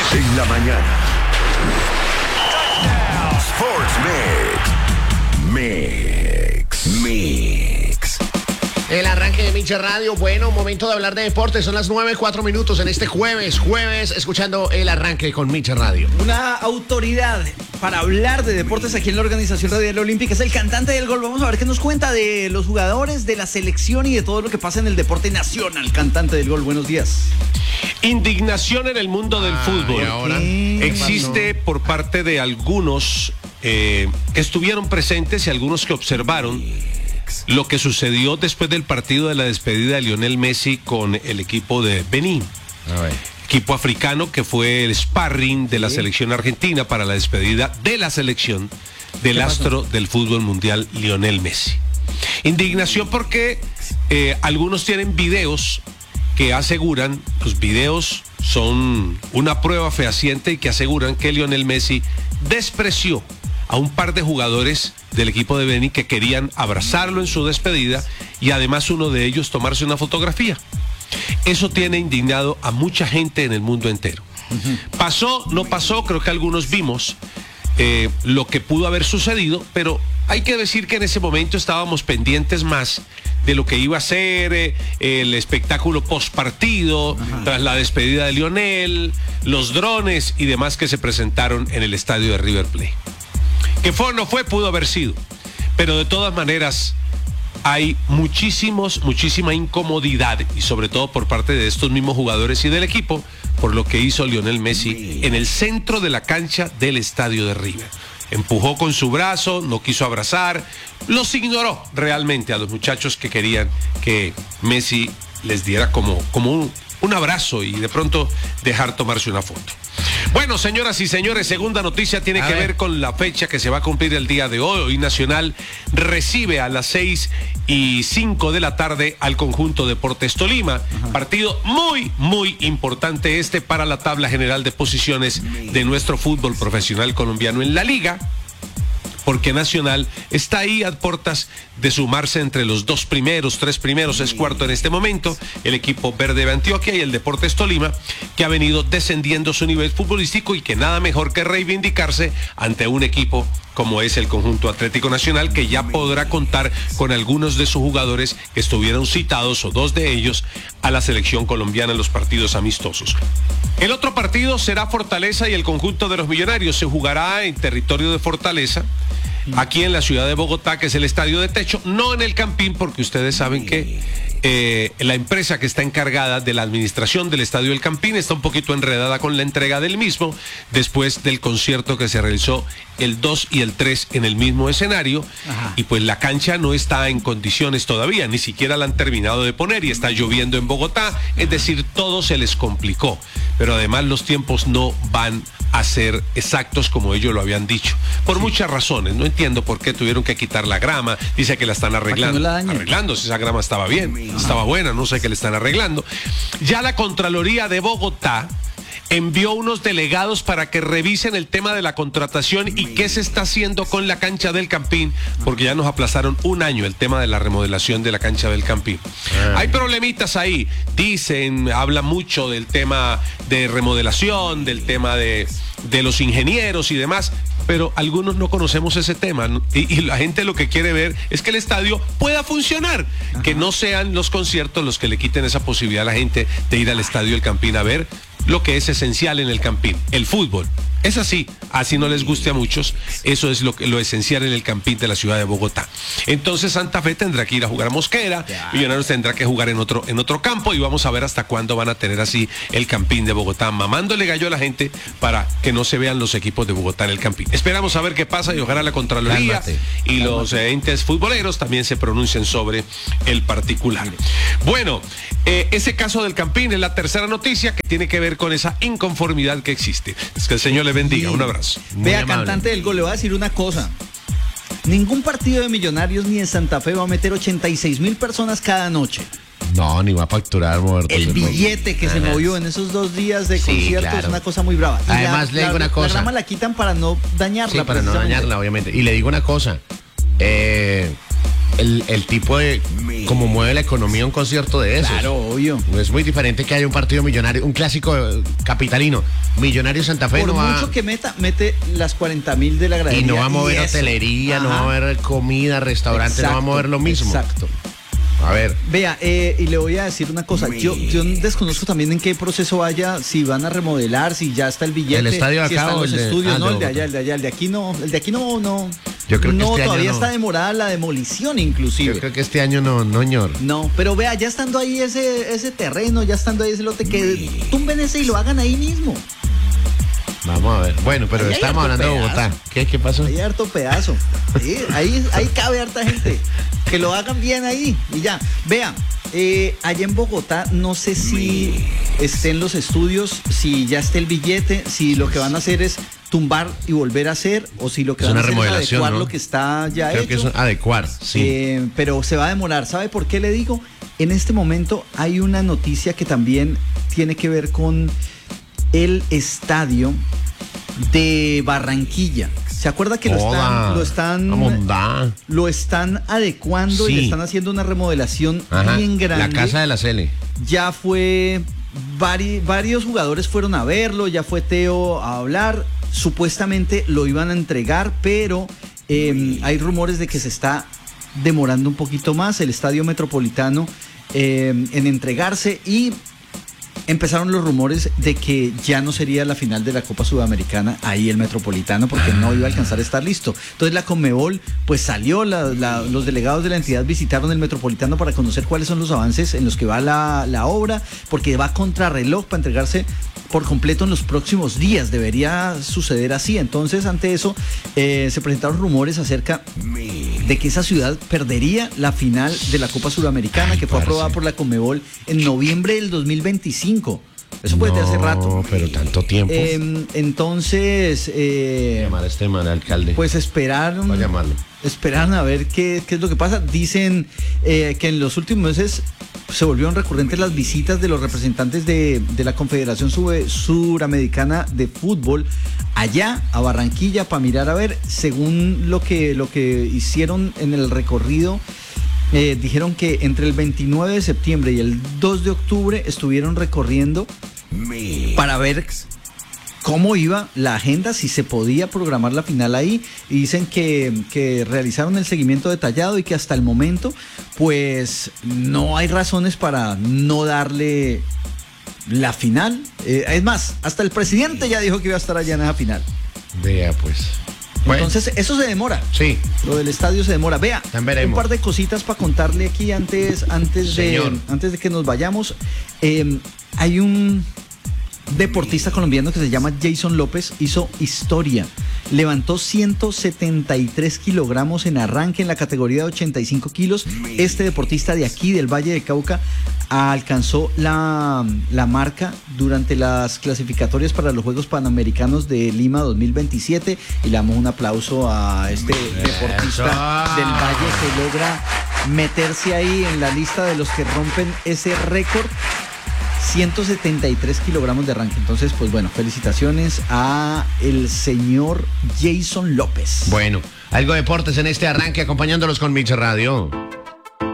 En la mañana. Sports Mix. El arranque de Miche Radio. Bueno, momento de hablar de deportes. Son las 9:04 en este jueves, escuchando el arranque con Miche Radio. Una autoridad para hablar de deportes aquí en la Organización Radial Olímpica es el cantante del gol. Vamos a ver qué nos cuenta de los jugadores, de la selección y de todo lo que pasa en el deporte nacional. Cantante del gol, buenos días. Indignación en el mundo del fútbol. ¿Y ahora? Existe por parte de algunos que estuvieron presentes y algunos que observaron lo que sucedió después del partido de la despedida de Lionel Messi con el equipo de Benín. Equipo africano que fue el sparring de la selección argentina para la despedida de la selección del astro del fútbol mundial Lionel Messi. Indignación porque algunos tienen videos que aseguran, los videos son una prueba fehaciente y que aseguran que Lionel Messi despreció a un par de jugadores del equipo de Benín que querían abrazarlo en su despedida y además uno de ellos tomarse una fotografía. Eso tiene indignado a mucha gente en el mundo entero. Pasó, no pasó, creo que algunos vimos lo que pudo haber sucedido, pero hay que decir que en ese momento estábamos pendientes más de lo que iba a ser el espectáculo post partido, tras la despedida de Lionel, los drones y demás que se presentaron en el estadio de River Plate. Que fue o no fue, pudo haber sido, pero de todas maneras hay muchísima incomodidad y sobre todo por parte de estos mismos jugadores y del equipo por lo que hizo Lionel Messi en el centro de la cancha del estadio de River. Empujó con su brazo, no quiso abrazar, los ignoró realmente a los muchachos que querían que Messi les diera como un abrazo y de pronto dejar tomarse una foto. Bueno, señoras y señores, segunda noticia tiene que ver con la fecha que se va a cumplir el día de hoy. Hoy Nacional recibe a las 6:05 de la tarde al conjunto Deportes Tolima. Partido muy importante para la tabla general de posiciones de nuestro fútbol profesional colombiano en la liga. Porque Nacional está ahí a puertas de sumarse entre los 2 primeros, 3 primeros, es cuarto en este momento, el equipo verde de Antioquia y el Deportes Tolima, que ha venido descendiendo su nivel futbolístico y que nada mejor que reivindicarse ante un equipo como es el conjunto Atlético Nacional, que ya podrá contar con algunos de sus jugadores que estuvieron citados, o 2 de ellos, a la selección colombiana en los partidos amistosos. El otro partido será Fortaleza y el conjunto de los Millonarios. Se jugará en territorio de Fortaleza, aquí en la ciudad de Bogotá, que es el estadio de techo, no en el Campín, porque ustedes saben que la empresa que está encargada de la administración del estadio del Campín está un poquito enredada con la entrega del mismo, después del concierto que se realizó el 2 y el 3 en el mismo escenario. Y pues la cancha no está en condiciones todavía, ni siquiera la han terminado de poner y está lloviendo en Bogotá, es decir, todo se les complicó, pero además los tiempos no van a ser exactos como ellos lo habían dicho, por muchas razones. No entiendo por qué tuvieron que quitar la grama, dice que la están arreglando, si esa grama estaba bien, estaba buena, no sé qué le están arreglando. Ya la Contraloría de Bogotá envió unos delegados para que revisen el tema de la contratación y qué se está haciendo con la cancha del Campín, porque ya nos aplazaron 1 año el tema de la remodelación de la cancha del Campín. Hay problemitas ahí, dicen, habla mucho del tema de remodelación, del tema de los ingenieros y demás, pero algunos no conocemos ese tema, ¿no? Y la gente lo que quiere ver es que el estadio pueda funcionar, que no sean los conciertos los que le quiten esa posibilidad a la gente de ir al estadio del Campín a ver lo que es esencial en el Campín, el fútbol. Es así no les guste a muchos, eso es lo esencial en el Campín de la ciudad de Bogotá. Entonces Santa Fe tendrá que ir a jugar a Mosquera, Millonarios tendrá que jugar en otro campo, y vamos a ver hasta cuándo van a tener así el Campín de Bogotá, mamándole gallo a la gente para que no se vean los equipos de Bogotá en el Campín. Esperamos a ver qué pasa y ojalá la Contraloría y los entes futboleros también se pronuncien sobre el particular. Bueno, ese caso del Campín es la tercera noticia que tiene que ver con esa inconformidad que existe. Es que el Señor le bendiga, un abrazo. Vea, cantante del gol, le voy a decir una cosa. Ningún partido de Millonarios ni en Santa Fe va a meter 86,000 personas cada noche. No, ni va a facturar muertos. El billete que se movió en esos 2 días de concierto es una cosa muy brava. Y además le digo una cosa. La grama la quitan para no dañarla. Sí, para no dañarla, obviamente. Y le digo una cosa. El tipo de como mueve la economía un concierto de esos. Claro, obvio. Es muy diferente que haya un partido millonario, un clásico capitalino. Millonario Santa Fe Por no va... mucho que mete las 40.000 de la gradería. Y no va a mover eso. hotelería, no Ajá. va a mover comida, restaurante, no va a mover lo mismo. Exacto. A ver. Vea, y le voy a decir una cosa. Yo desconozco también en qué proceso vaya, si van a remodelar, si ya está el billete. ¿El estadio si acá están o los el de- estudios, no, de el de Bogotá? allá, el de allá, el de aquí no. El de aquí no. Yo creo que no, este año todavía no. está demorada la demolición, inclusive. Yo creo que este año no, señor. No, pero vea, ya estando ahí ese terreno, ya estando ahí ese lote, que tumben ese y lo hagan ahí mismo. Vamos a ver. Bueno, pero Ahí hay estamos harto hablando de Bogotá. pedazo. ¿Qué pasó? Hay harto pedazo. Sí, ahí cabe harta gente. Que lo hagan bien ahí y ya. Vean, allá en Bogotá no sé si estén los estudios, si ya esté el billete, si lo que van a hacer es tumbar y volver a hacer, o si lo que Es van a una hacer es remodelación, adecuar ¿no? lo que está ya Creo hecho. que es adecuar, sí. Pero se va a demorar. ¿Sabe por qué le digo? En este momento hay una noticia que también tiene que ver con el estadio de Barranquilla. ¿Se acuerda que Joda, lo están adecuando y Sí. le están haciendo una remodelación Ajá, bien grande? la casa de la Cele. Ya fue, varios jugadores fueron a verlo, ya fue Teo a hablar, supuestamente lo iban a entregar, pero hay rumores de que se está demorando un poquito más el Estadio Metropolitano en entregarse, y empezaron los rumores de que ya no sería la final de la Copa Sudamericana ahí el Metropolitano, porque no iba a alcanzar a estar listo. Entonces la Conmebol pues salió, los delegados de la entidad visitaron el Metropolitano para conocer cuáles son los avances en los que va la obra, porque va a contrarreloj para entregarse por completo en los próximos días, debería suceder así. Entonces, ante eso, se presentaron rumores acerca de que esa ciudad perdería la final de la Copa Suramericana, que fue aprobada por la Conmebol en noviembre del 2025. Eso puede de hace rato. No, pero tanto tiempo. Entonces, Llamar a este man, alcalde. pues esperaron. Va a llamarlo. Esperaron a ver qué es lo que pasa. Dicen que en los últimos meses se volvieron recurrentes las visitas de los representantes de la Confederación Suramericana de Fútbol allá a Barranquilla para mirar a ver, según lo que hicieron en el recorrido. Dijeron que entre el 29 de septiembre y el 2 de octubre estuvieron recorriendo para ver cómo iba la agenda, si se podía programar la final ahí, y dicen que realizaron el seguimiento detallado y que hasta el momento pues no hay razones para no darle la final. Es más, hasta el presidente ya dijo que iba a estar allá en esa final. Vea, pues. Bueno, Entonces eso se demora. sí. Lo del estadio se demora. Vea, Ya veremos. un par de cositas para contarle aquí antes de que nos vayamos. Hay un deportista colombiano que se llama Jason López, hizo historia. Levantó 173 kilogramos en arranque en la categoría de 85 kilos. Este deportista de aquí, del Valle de Cauca, alcanzó la marca durante las clasificatorias para los Juegos Panamericanos de Lima 2027. Y le damos un aplauso a este deportista del Valle que logra meterse ahí en la lista de los que rompen ese récord. 173 kilogramos de arranque. Entonces, pues bueno, felicitaciones a el señor Jason López. Bueno, algo de deportes en este arranque, acompañándolos con Mix Radio.